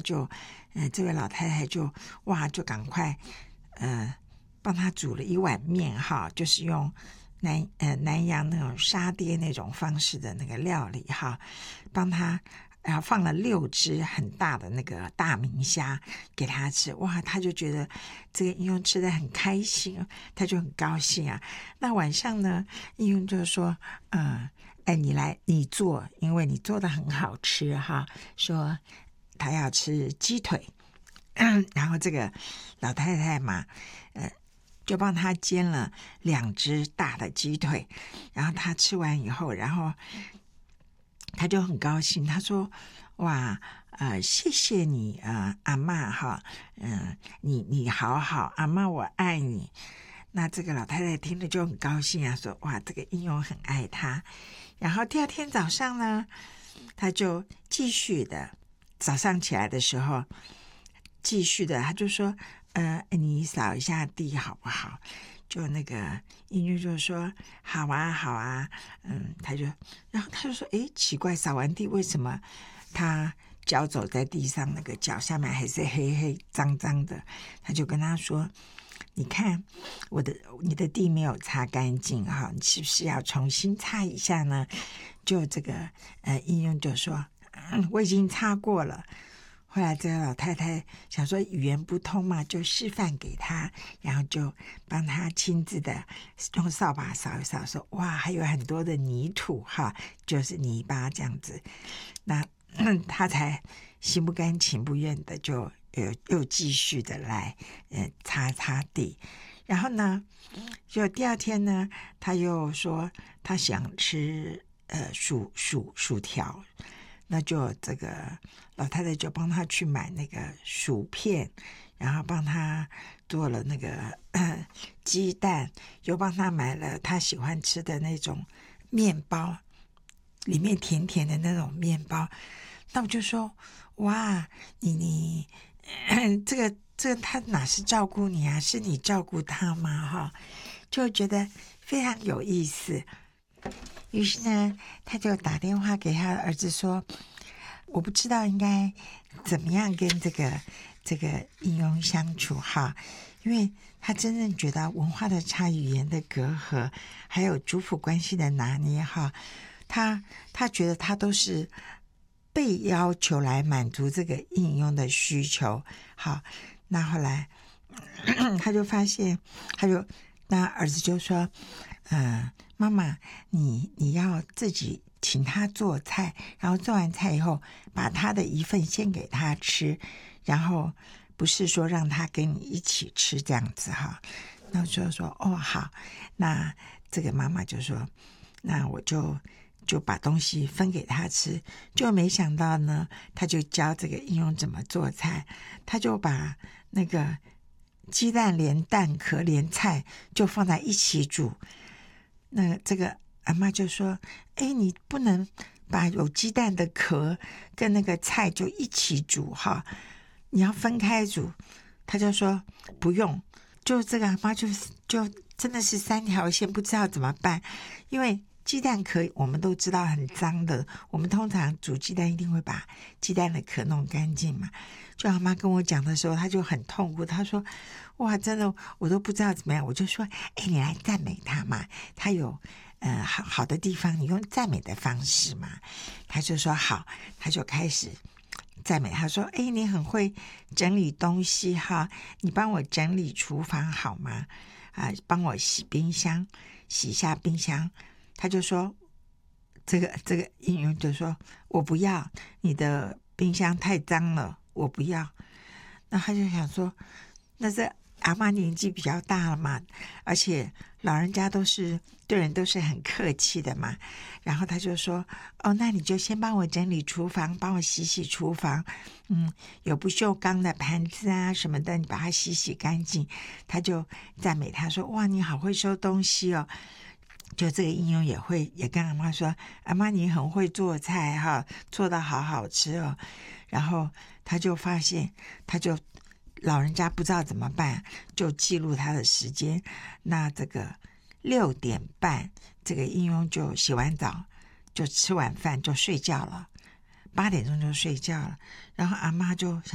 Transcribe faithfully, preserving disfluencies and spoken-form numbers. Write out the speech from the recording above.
就，呃，这位老太太就哇，就赶快呃帮他煮了一碗面哈，就是用南呃南洋那种沙爹那种方式的那个料理哈，帮他。然后放了六只很大的那个大明虾给他吃，哇，他就觉得这个应用吃得很开心，他就很高兴啊。那晚上呢，应用就说，嗯，哎，你来你做，因为你做的很好吃哈，说他要吃鸡腿，嗯，然后这个老太太嘛，呃，就帮他煎了两只大的鸡腿，然后他吃完以后，然后。他就很高兴，他说：“哇，呃，谢谢你，呃，阿嬷哈，嗯、呃，你你好好，阿嬷我爱你。”那这个老太太听了就很高兴啊，说：“哇，这个应用很爱他。”然后第二天早上呢，他就继续的，早上起来的时候，继续的，他就说：“呃，你扫一下地好不好？”就那个英俊就说好啊好啊，嗯，他就然后他就说，诶，奇怪，扫完地为什么他脚走在地上，那个脚下面还是黑黑脏脏的？他就跟他说，你看我的你的地没有擦干净哈，你是不是要重新擦一下呢？就这个呃，应用就说、嗯、我已经擦过了。后来这个老太太想说语言不通嘛，就示范给他，然后就帮他亲自的用扫把扫一扫，说哇，还有很多的泥土哈，就是泥巴这样子。那、嗯、他才心不甘情不愿的就又又继续的来呃擦擦地。然后呢，就第二天呢，他又说他想吃呃薯薯薯条。那就这个老太太就帮他去买那个薯片，然后帮他做了那个、呃、鸡蛋，又帮他买了他喜欢吃的那种面包，里面甜甜的那种面包。那我就说，哇，你你、呃、这个这个他哪是照顾你啊，是你照顾他吗？哈，就觉得非常有意思。于是呢，他就打电话给他的儿子说，我不知道应该怎么样跟这个这个应用相处哈，因为他真正觉得文化的差、语言的隔阂，还有族谱关系的拿捏哈，他他觉得他都是被要求来满足这个应用的需求。好，那后来他就发现，他就那儿子就说，嗯，妈妈，你你要自己请他做菜，然后做完菜以后，把他的一份先给他吃，然后不是说让他跟你一起吃这样子哈。那我就说哦好，那这个妈妈就说，那我就就把东西分给他吃，就没想到呢，他就教这个应用怎么做菜，他就把那个鸡蛋连蛋壳连菜就放在一起煮。那这个阿嬷就说，哎，你不能把有鸡蛋的壳跟那个菜就一起煮哈，你要分开煮。他就说不用，就这个阿嬷就就真的是三条线，不知道怎么办。因为鸡蛋壳我们都知道很脏的，我们通常煮鸡蛋一定会把鸡蛋的壳弄干净嘛。就阿嬷跟我讲的时候，他就很痛苦，他说哇，真的我都不知道怎么样。我就说，哎，你来赞美他嘛，他有呃好好的地方，你用赞美的方式嘛。他就说好，他就开始赞美他说，哎，你很会整理东西哈，你帮我整理厨房好吗？啊，帮我洗冰箱，洗一下冰箱。他就说，这个这个应用就说，我不要，你的冰箱太脏了，我不要。那他就想说，那这阿嬷年纪比较大了嘛，而且老人家都是对人都是很客气的嘛。然后他就说，哦，那你就先帮我整理厨房，帮我洗洗厨房，嗯，有不锈钢的盘子啊什么的，你把它洗洗干净。他就赞美他说，哇，你好会收东西哦。就这个应用也会也跟阿嬷说，阿嬷你很会做菜哈，做得好好吃哦。然后他就发现，他就老人家不知道怎么办，就记录他的时间。那这个六点半，这个应用就洗完澡，就吃完饭就睡觉了，八点钟就睡觉了。然后阿嬷就